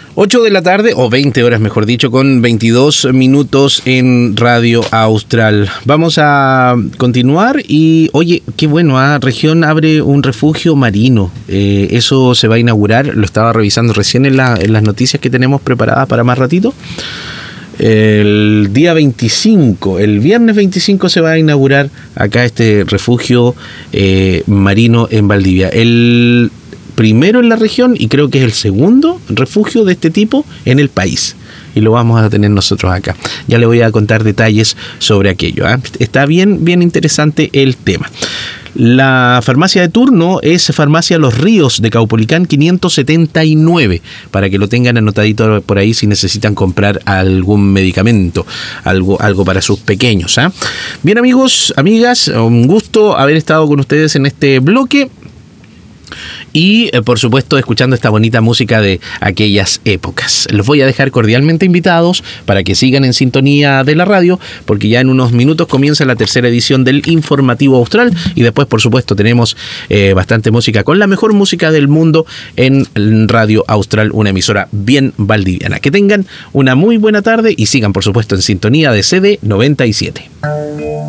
8 de la tarde, o 20 horas mejor dicho, con 22 minutos en Radio Austral. Vamos a continuar y, oye, qué bueno, Región abre un refugio marino. Eso se va a inaugurar, lo estaba revisando recién en las noticias que tenemos preparadas para más ratito. El día 25, el viernes 25 se va a inaugurar acá este refugio marino en Valdivia. El primero en la región y creo que es el segundo refugio de este tipo en el país. Y lo vamos a tener nosotros acá. Ya le voy a contar detalles sobre aquello. Está bien interesante el tema. La farmacia de turno es Farmacia Los Ríos de Caupolicán 579, para que lo tengan anotadito por ahí si necesitan comprar algún medicamento, algo para sus pequeños. Bien, amigos, amigas, un gusto haber estado con ustedes en este bloque. Y, por supuesto, escuchando esta bonita música de aquellas épocas. Los voy a dejar cordialmente invitados para que sigan en sintonía de la radio, porque ya en unos minutos comienza la tercera edición del Informativo Austral. Y después, por supuesto, tenemos bastante música con la mejor música del mundo en Radio Austral, una emisora bien valdiviana. Que tengan una muy buena tarde y sigan, por supuesto, en sintonía de CD 97.